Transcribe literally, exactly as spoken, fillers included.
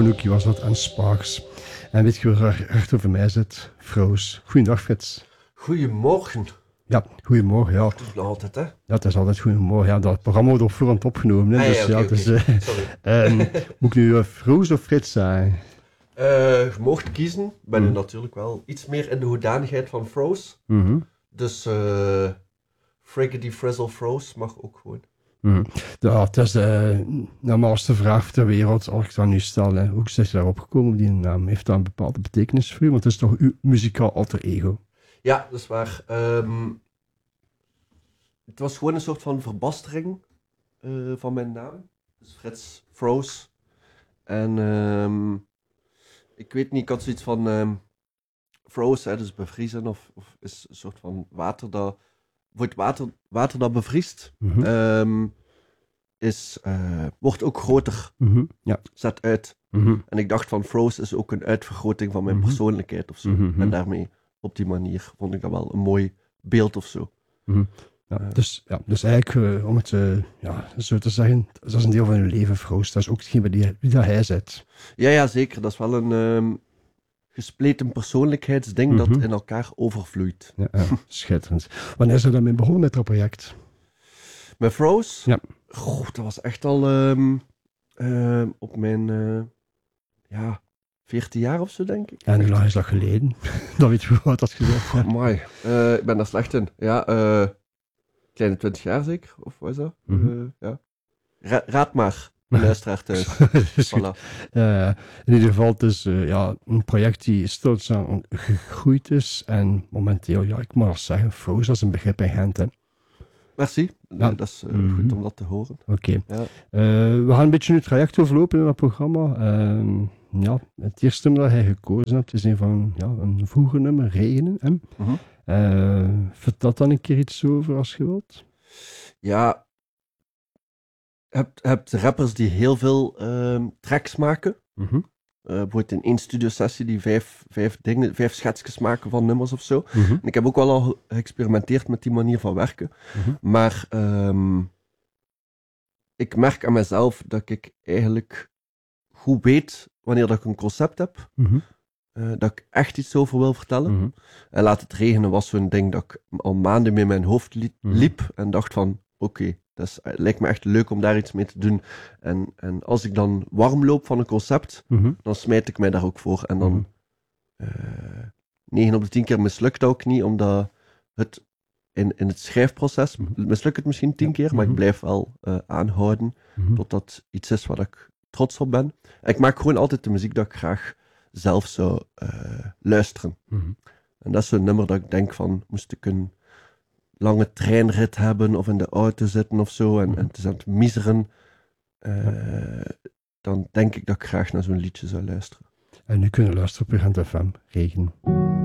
Bonucci was dat en Sparks. En weet je waar recht over mij zit? Froos. Goeiedag, Frits. Goedemorgen. Ja, goedemorgen, ja. Dat is nog altijd, hè? Ja, het is altijd goedemorgen. Ja, dat programma wordt op voorhand opgenomen. Hè? Ah, Dus ja, ja, oké, dus, oké. eh, Sorry. um, moet ik nu uh, Froos of Frits zijn? Uh, je mocht kiezen. Ik ben nu Mm. natuurlijk wel iets meer in de hoedanigheid van Froos. Mm-hmm. Dus uh, Friggity Frizzle Froos mag ook gewoon. Mm. Ja, het is de normaalste vraag ter wereld, als ik dat nu stel. Hè. Hoe is je daarop gekomen op die naam? Heeft dat een bepaalde betekenis voor u? Want het is toch uw muzikaal alter ego? Ja, dat is waar. Um, het was gewoon een soort van verbastering uh, van mijn naam. Dus Frits Froos. En um, ik weet niet, ik had zoiets van um, froze, hè, dus bevriezen, of, of is een soort van water dat, wordt water, water dat bevriest, Mm-hmm. um, is, uh, wordt ook groter, Mm-hmm. Ja. zet uit. Mm-hmm. En ik dacht van froze is ook een uitvergroting van mijn Mm-hmm. persoonlijkheid of zo. Mm-hmm. En daarmee, op die manier, vond ik dat wel een mooi beeld of zo. Mm-hmm. Ja, uh, dus, ja, dus eigenlijk, uh, om het uh, ja, zo te zeggen, dat is een deel van uw leven, Froos. Dat is ook hetgeen wie, wie dat hij zit. Ja, ja, zeker. Dat is wel een um, gespleten persoonlijkheidsding mm-hmm. dat in elkaar overvloeit. Ja, ja, schitterend. Wanneer is er dan mee begonnen met dat project? Met Froos? Ja. Goh, dat was echt al um, uh, op mijn, uh, ja, veertien jaar of zo, denk ik. En hoe lang is dat geleden? Dat weet je hoe oud dat gezegd. Ja. Amai, uh, ik ben daar slecht in. Ja, uh, kleine twintig jaar zeker, of wat is dat? Mm-hmm. Uh, ja. Ra- raad maar, de luisteraar thuis. Voilà. Uh, in ieder geval, het is uh, ja, een project die stilletjes gegroeid is. En momenteel, ja, ik mag zeggen, Froos, dat is een begrip in Gent, hè. Merci, Ja. dat is uh, mm-hmm. goed om dat te horen. Oké. Okay. Ja. Uh, we gaan een beetje nu het traject overlopen in dat programma. Uh, ja, het eerste nummer dat hij gekozen hebt is een van ja, een vroeger nummer, Regenen. Hè? Mm-hmm. Uh, vertel dan een keer iets over als je wilt. Ja, je hebt, hebt rappers die heel veel uh, tracks maken. Mm-hmm. Uh, bijvoorbeeld in één studiosessie die vijf, vijf, dingen, vijf schetsjes maken van nummers of zo. Mm-hmm. En ik heb ook wel al geëxperimenteerd met die manier van werken. Mm-hmm. Maar um, ik merk aan mezelf dat ik eigenlijk goed weet wanneer dat ik een concept heb. Mm-hmm. Uh, dat ik echt iets over wil vertellen. Mm-hmm. En Laat het regenen was zo'n ding dat ik al maanden in mijn hoofd li- Mm-hmm. liep. En dacht van, oké, okay, dat is, lijkt me echt leuk om daar iets mee te doen. En, en als ik dan warm loop van een concept, mm-hmm. dan smijt ik mij daar ook voor. En dan mm-hmm. uh, negen op de tien keer mislukt dat ook niet, omdat het in, in het schrijfproces mm-hmm. mislukt het misschien tien keer, maar mm-hmm. ik blijf wel uh, aanhouden mm-hmm. tot dat iets is waar ik trots op ben. En ik maak gewoon altijd de muziek dat ik graag zelf zou uh, luisteren. Mm-hmm. En dat is zo'n nummer dat ik denk van, moest ik een lange treinrit hebben of in de auto zitten of zo en, en het is aan het miseren, uh, ja. dan denk ik dat ik graag naar zo'n liedje zou luisteren. En nu kunnen we luisteren op Gent F M, Regen.